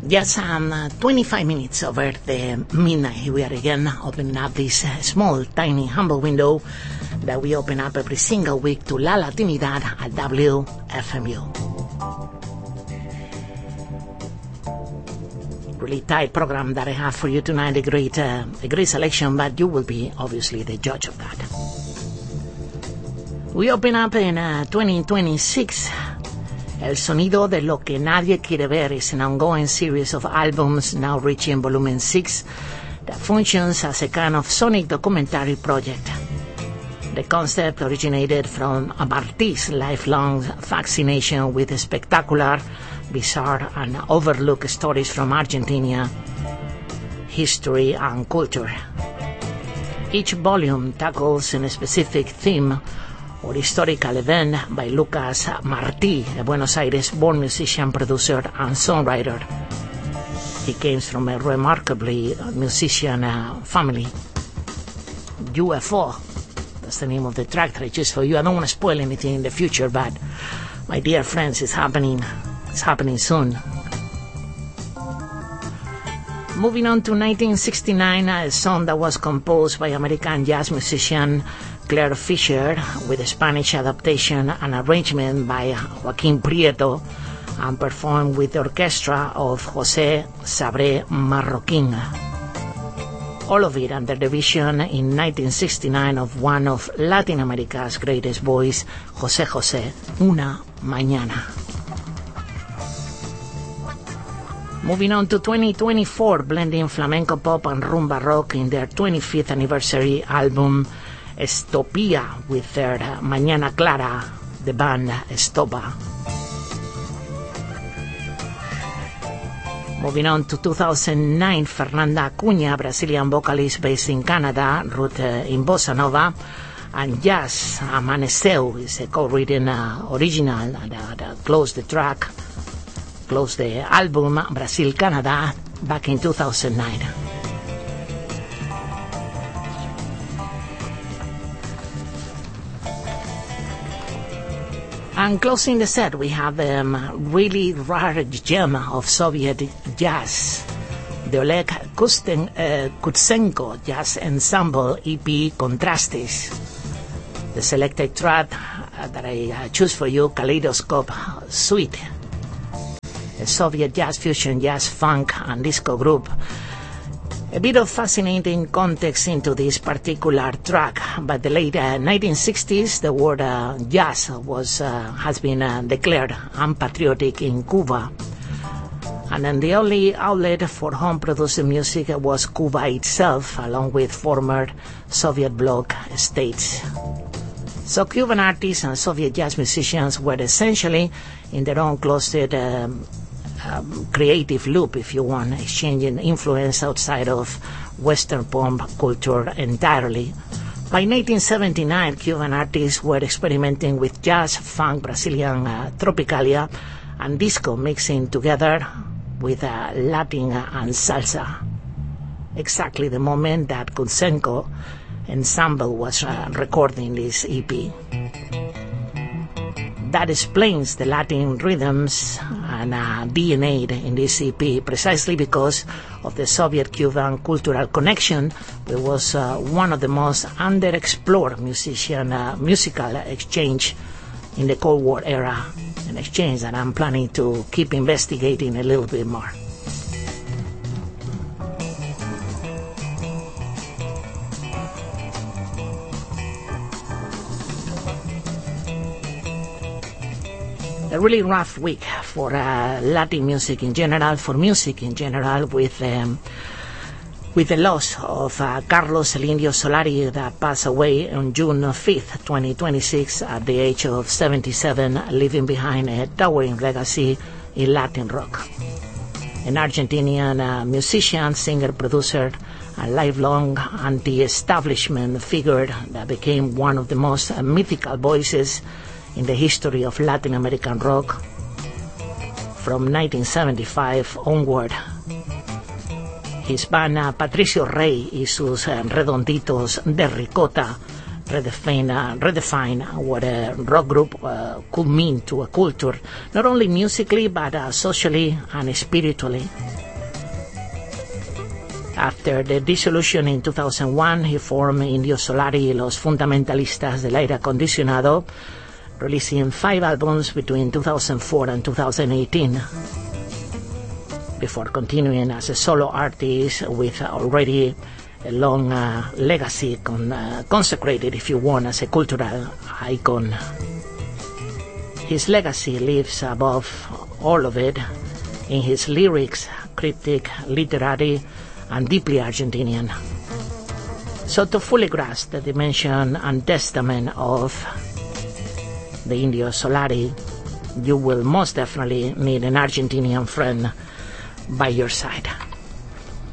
Just 25 minutes over the midnight. Here we are again, opening up this small, tiny, humble window that we open up every single week to La Latinidad at WFMU. Really tight program that I have for you tonight. A great selection, but you will be obviously the judge of that. We open up in 2026. El Sonido de Lo Que Nadie Quiere Ver is an ongoing series of albums now reaching volume 6 that functions as a kind of sonic documentary project. The concept originated from Martí's lifelong fascination with spectacular, bizarre, and overlooked stories from Argentina, history, and culture. Each volume tackles a specific theme or historical event by Lucas Martí, a Buenos Aires-born musician, producer, and songwriter. He came from a remarkably musician family. UFO, that's the name of the track that I choose for you. I don't want to spoil anything in the future, but my dear friends, it's happening soon. Moving on to 1969, a song that was composed by American jazz musician Claire Fischer with a Spanish adaptation and arrangement by Joaquín Prieto and performed with the orchestra of José Sabré Marroquín. All of it under the vision in 1969 of one of Latin America's greatest voices, José José, Una Mañana. Moving on to 2024, blending flamenco pop and rumba rock in their 25th anniversary album Estopía with their Mañana Clara, the band Estopa. Moving on to 2009, Fernanda Cunha, Brazilian vocalist based in Canada, wrote in bossa nova and jazz. Amaneceu is a co-written original that closed the album Brazil Canada back in 2009. And closing the set, we have a really rare gem of Soviet jazz, the Oleg Kutsenko Jazz Ensemble EP Contrastes. The selected track that I choose for you, Kaleidoscope Suite, a Soviet jazz fusion, jazz, funk, and disco group. A bit of fascinating context into this particular track. By the late 1960s, the word jazz has been declared unpatriotic in Cuba. And then the only outlet for home-produced music was Cuba itself, along with former Soviet bloc states. So Cuban artists and Soviet jazz musicians were essentially in their own closet creative loop, if you want, exchanging influence outside of Western pop culture entirely. By 1979, Cuban artists were experimenting with jazz, funk, Brazilian tropicalia, and disco mixing together with Latin and salsa. Exactly the moment that Kutsenko Ensemble was recording this EP. That explains the Latin rhythms and DNA in this EP, precisely because of the Soviet-Cuban cultural connection. It was one of the most underexplored musical exchange in the Cold War era, an exchange that I'm planning to keep investigating a little bit more. A really rough week for Latin music in general, for music in general, with the loss of Carlos El Indio Solari that passed away on June 5th, 2026, at the age of 77, leaving behind a towering legacy in Latin rock. An Argentinian musician, singer, producer, a lifelong anti-establishment figure that became one of the most mythical voices in the history of Latin American rock from 1975 onward. His band Patricio Rey y sus Redonditos de Ricota redefine what a rock group could mean to a culture, not only musically but socially and spiritually. After the dissolution in 2001, he formed Indio Solari y los Fundamentalistas del Aire Acondicionado, releasing 5 albums between 2004 and 2018, before continuing as a solo artist with already a long legacy consecrated, if you want, as a cultural icon. His legacy lives above all of it in his lyrics, cryptic, literary, and deeply Argentinian. So to fully grasp the dimension and testament of the Indio Solari, you will most definitely need an Argentinian friend by your side.